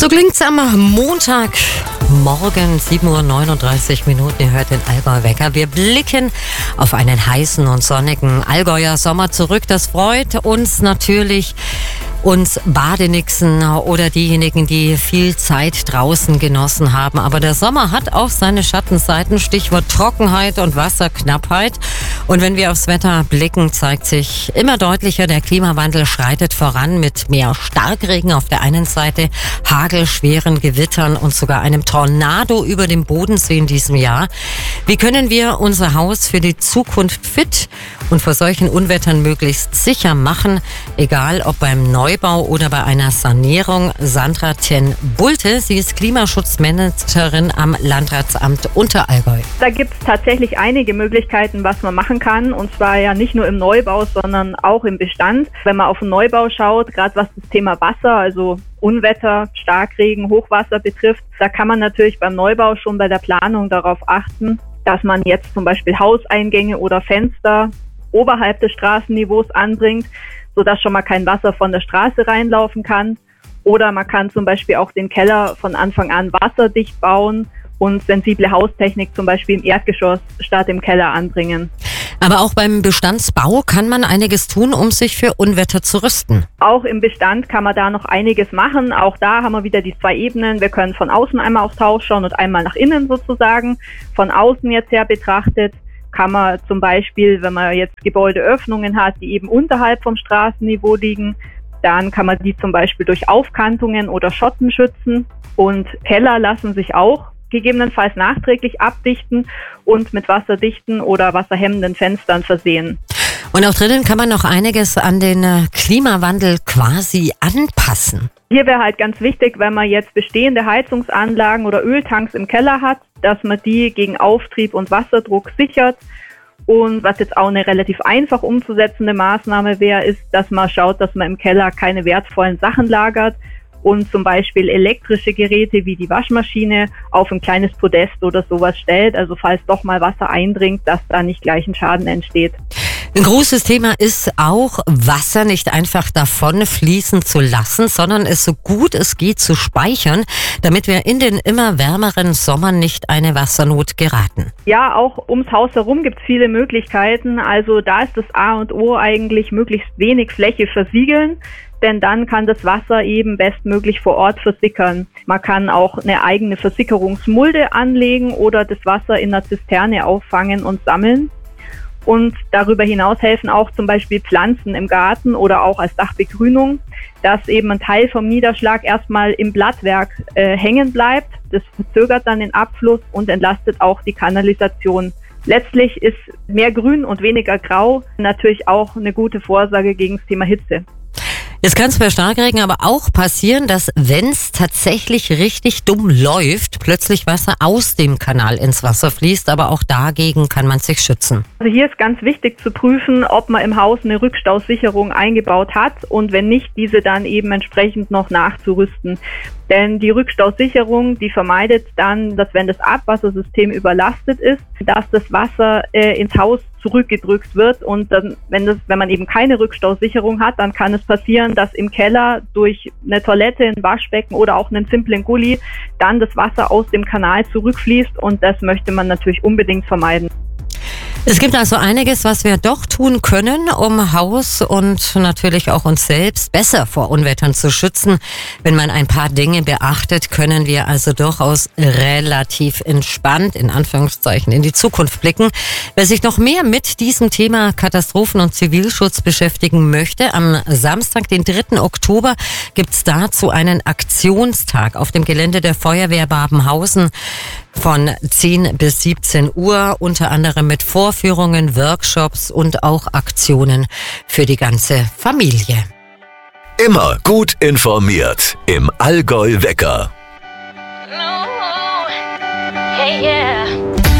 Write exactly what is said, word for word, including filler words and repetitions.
So klingt's am Montagmorgen, sieben Uhr neununddreißig Minuten. Ihr hört den Allgäu-Wecker. Wir blicken auf einen heißen und sonnigen Allgäuer Sommer zurück. Das freut uns natürlich, uns Badenixen oder diejenigen, die viel Zeit draußen genossen haben. Aber der Sommer hat auch seine Schattenseiten, Stichwort Trockenheit und Wasserknappheit. Und wenn wir aufs Wetter blicken, zeigt sich immer deutlicher, der Klimawandel schreitet voran mit mehr Starkregen auf der einen Seite, Hagel, schweren Gewittern und sogar einem Tornado über dem Bodensee in diesem Jahr. Wie können wir unser Haus für die Zukunft fit und vor solchen Unwettern möglichst sicher machen, egal ob beim Neubau oder bei einer Sanierung? Sandra Ten-Bulte, sie ist Klimaschutzmanagerin am Landratsamt Unterallgäu. Da gibt es tatsächlich einige Möglichkeiten, was man machen kann, und zwar ja nicht nur im Neubau, sondern auch im Bestand. Wenn man auf den Neubau schaut, gerade was das Thema Wasser, also Unwetter, Starkregen, Hochwasser betrifft, da kann man natürlich beim Neubau schon bei der Planung darauf achten, dass man jetzt zum Beispiel Hauseingänge oder Fenster oberhalb des Straßenniveaus anbringt, sodass schon mal kein Wasser von der Straße reinlaufen kann. Oder man kann zum Beispiel auch den Keller von Anfang an wasserdicht bauen und sensible Haustechnik zum Beispiel im Erdgeschoss statt im Keller anbringen. Aber auch beim Bestandsbau kann man einiges tun, um sich für Unwetter zu rüsten. Auch im Bestand kann man da noch einiges machen. Auch da haben wir wieder die zwei Ebenen. Wir können von außen einmal aufs Haus schauen und einmal nach innen sozusagen. Von außen jetzt her betrachtet kann man zum Beispiel, wenn man jetzt Gebäudeöffnungen hat, die eben unterhalb vom Straßenniveau liegen, dann kann man die zum Beispiel durch Aufkantungen oder Schotten schützen. Und Keller lassen sich auch gegebenenfalls nachträglich abdichten und mit wasserdichten oder wasserhemmenden Fenstern versehen. Und auch drinnen kann man noch einiges an den Klimawandel quasi anpassen. Hier wäre halt ganz wichtig, wenn man jetzt bestehende Heizungsanlagen oder Öltanks im Keller hat, dass man die gegen Auftrieb und Wasserdruck sichert. Und was jetzt auch eine relativ einfach umzusetzende Maßnahme wäre, ist, dass man schaut, dass man im Keller keine wertvollen Sachen lagert und zum Beispiel elektrische Geräte wie die Waschmaschine auf ein kleines Podest oder sowas stellt. Also falls doch mal Wasser eindringt, dass da nicht gleich ein Schaden entsteht. Ein großes Thema ist auch, Wasser nicht einfach davon fließen zu lassen, sondern es so gut es geht zu speichern, damit wir in den immer wärmeren Sommern nicht eine Wassernot geraten. Ja, auch ums Haus herum gibt es viele Möglichkeiten. Also da ist das A und O eigentlich möglichst wenig Fläche versiegeln, denn dann kann das Wasser eben bestmöglich vor Ort versickern. Man kann auch eine eigene Versickerungsmulde anlegen oder das Wasser in einer Zisterne auffangen und sammeln. Und darüber hinaus helfen auch zum Beispiel Pflanzen im Garten oder auch als Dachbegrünung, dass eben ein Teil vom Niederschlag erstmal im Blattwerk äh, hängen bleibt. Das verzögert dann den Abfluss und entlastet auch die Kanalisation. Letztlich ist mehr Grün und weniger Grau natürlich auch eine gute Vorsage gegen das Thema Hitze. Jetzt kann es bei Starkregen aber auch passieren, dass, wenn es tatsächlich richtig dumm läuft, plötzlich Wasser aus dem Kanal ins Wasser fließt. Aber auch dagegen kann man sich schützen. Also hier ist ganz wichtig zu prüfen, ob man im Haus eine Rückstausicherung eingebaut hat und wenn nicht, diese dann eben entsprechend noch nachzurüsten. Denn die Rückstausicherung, die vermeidet dann, dass wenn das Abwassersystem überlastet ist, dass das Wasser äh, ins Haus zurückgedrückt wird. Und dann, wenn das, wenn man eben keine Rückstausicherung hat, dann kann es passieren, dass im Keller durch eine Toilette, ein Waschbecken oder auch einen simplen Gully dann das Wasser aus dem Kanal zurückfließt. Und das möchte man natürlich unbedingt vermeiden. Es gibt also einiges, was wir doch tun können, um Haus und natürlich auch uns selbst besser vor Unwettern zu schützen. Wenn man ein paar Dinge beachtet, können wir also durchaus relativ entspannt, in Anführungszeichen, in die Zukunft blicken. Wer sich noch mehr mit diesem Thema Katastrophen- und Zivilschutz beschäftigen möchte, am Samstag, den dritten Oktober, gibt's dazu einen Aktionstag auf dem Gelände der Feuerwehr Babenhausen von zehn bis siebzehn Uhr, unter anderem mit Vorführungen, Workshops und auch Aktionen für die ganze Familie. Immer gut informiert im Allgäu-Wecker. Oh, hey, yeah.